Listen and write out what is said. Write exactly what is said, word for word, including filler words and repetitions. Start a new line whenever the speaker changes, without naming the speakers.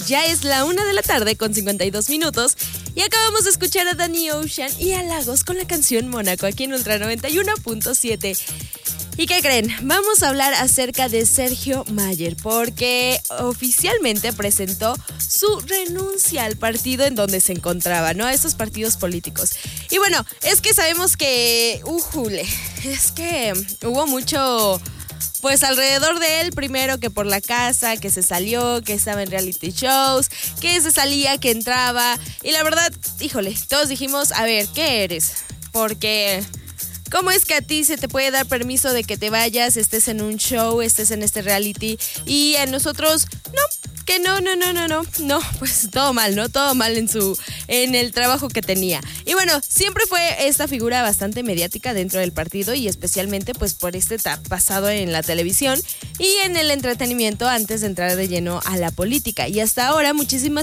Ya es la una de la tarde con cincuenta y dos minutos y acabamos de escuchar a Danny Ocean y a Lagos con la canción Mónaco aquí en Ultra noventa y uno punto siete. ¿Y qué creen? Vamos a hablar acerca de Sergio Mayer porque oficialmente presentó su renuncia al partido en donde se encontraba, ¿no? A estos partidos políticos. Y bueno, es que sabemos que, ujule, es que hubo mucho, pues alrededor de él, primero que por la casa, que se salió, que estaba en reality shows, que se salía, que entraba. Y la verdad, híjole, todos dijimos, a ver, ¿qué eres? Porque ¿cómo es que a ti se te puede dar permiso de que te vayas, estés en un show, estés en este reality y a nosotros no? Que no, no, no, no, no, no, pues todo mal, ¿no? Todo mal en su, en el trabajo que tenía. Y bueno, siempre fue esta figura bastante mediática dentro del partido y especialmente pues por este pasado en la televisión y en el entretenimiento antes de entrar de lleno a la política. Y hasta ahora muchísimas